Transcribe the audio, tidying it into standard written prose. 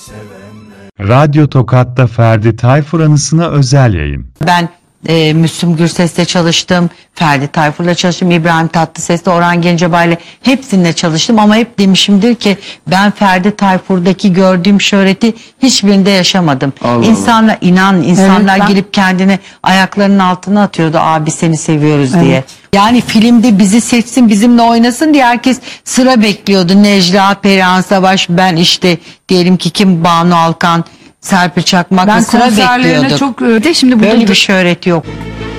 Radyo Tokat'ta Ferdi Tayfur anısına özel yayın. Ben Müslüm Gürses'le çalıştım, Ferdi Tayfur'la çalıştım, İbrahim Tatlıses'le, Orhan Gencebay'la hepsininle çalıştım ama hep demişimdir ki ben Ferdi Tayfur'daki gördüğüm şöhreti hiçbirinde yaşamadım. Allah İnsanlar insanlar Evet, girip kendini ayaklarının altına atıyordu, abi seni seviyoruz diye. Yani filmde bizi seçsin, bizimle oynasın diye herkes sıra bekliyordu. Necla, Perihan Savaş, ben işte diyelim ki kim, Banu Alkan, Serpil Çakmak'la Ben sıra konserlerine bekliyorduk. çok de şimdi burada Böyle bir şöhret yok.